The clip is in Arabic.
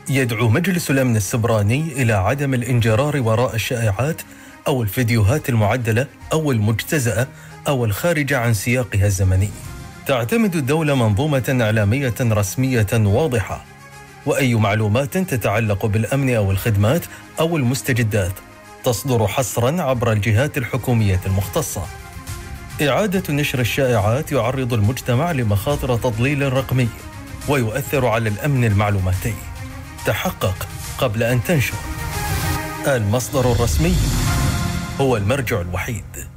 يدعو مجلس الأمن السبراني إلى عدم الانجرار وراء الشائعات أو الفيديوهات المعدلة أو المجتزأة أو الخارجة عن سياقها الزمني. تعتمد الدولة منظومة إعلامية رسمية واضحة، وأي معلومات تتعلق بالأمن أو الخدمات أو المستجدات تصدر حصراً عبر الجهات الحكومية المختصة. إعادة نشر الشائعات يعرض المجتمع لمخاطر تضليل رقمي ويؤثر على الأمن المعلوماتي. تحقق قبل أن تنشر. المصدر الرسمي هو المرجع الوحيد.